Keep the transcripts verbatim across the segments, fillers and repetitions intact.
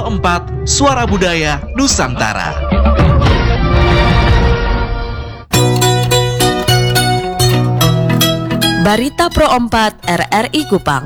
Pro empat, Suara Budaya Nusantara. Barita Pro empat R R I Kupang.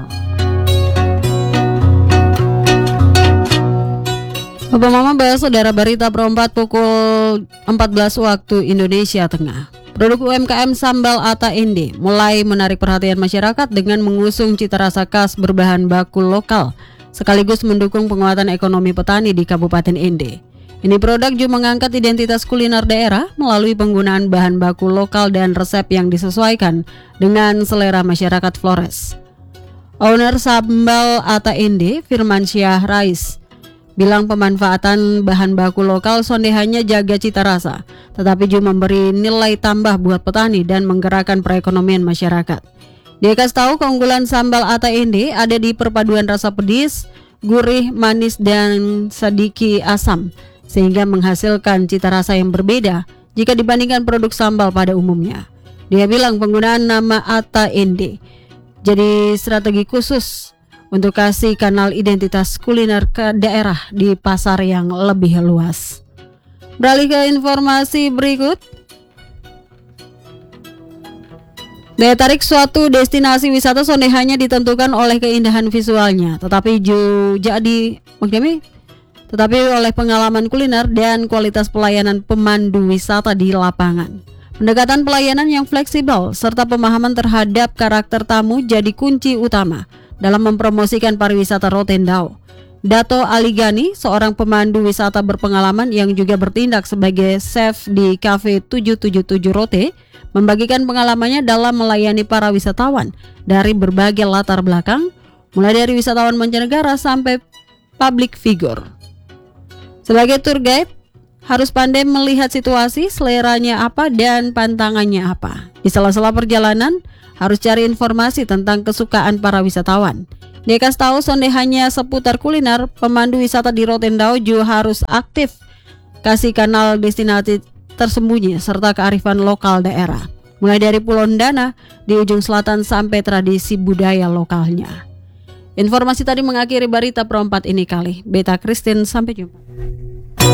Bapak Mama bahas saudara Barita Pro empat pukul empat belas waktu Indonesia Tengah. Produk U M K M sambal Ata Ende mulai menarik perhatian masyarakat dengan mengusung cita rasa khas berbahan baku lokal, sekaligus mendukung penguatan ekonomi petani di Kabupaten Ende. Ini produk juga mengangkat identitas kuliner daerah melalui penggunaan bahan baku lokal dan resep yang disesuaikan dengan selera masyarakat Flores. Owner sambal Ata Ende, Firmansyah Rais, bilang pemanfaatan bahan baku lokal sonde hanya jaga cita rasa, tetapi juga memberi nilai tambah buat petani dan menggerakkan perekonomian masyarakat. Dia kasih tahu keunggulan sambal Ata Ende ada di perpaduan rasa pedis, gurih, manis, dan sedikit asam, sehingga menghasilkan cita rasa yang berbeda jika dibandingkan produk sambal pada umumnya. Dia bilang penggunaan nama Ata Ende jadi strategi khusus untuk kasih kanal identitas kuliner ke daerah di pasar yang lebih luas. Beralih ke informasi berikut. Daya tarik suatu destinasi wisata sonde hanya ditentukan oleh keindahan visualnya, tetapi juga di maksudnya, tetapi oleh pengalaman kuliner dan kualitas pelayanan pemandu wisata di lapangan. Pendekatan pelayanan yang fleksibel serta pemahaman terhadap karakter tamu jadi kunci utama dalam mempromosikan pariwisata Rotendao. Dato Aligani, seorang pemandu wisata berpengalaman yang juga bertindak sebagai chef di Cafe tujuh tujuh tujuh Rote, membagikan pengalamannya dalam melayani para wisatawan dari berbagai latar belakang, mulai dari wisatawan mancanegara sampai public figure. Sebagai tour guide, harus pandai melihat situasi, seleranya apa, dan pantangannya apa. Di sela-sela perjalanan, harus cari informasi tentang kesukaan para wisatawan. Dia kasih tahu sonde hanya seputar kuliner, pemandu wisata di Rotendao juga harus aktif kasih kanal destinasi tersembunyi serta kearifan lokal daerah, mulai dari Pulau Ndana di ujung selatan sampai tradisi budaya lokalnya. Informasi tadi mengakhiri Barita Pro empat ini kali. Beta Christine, sampai jumpa.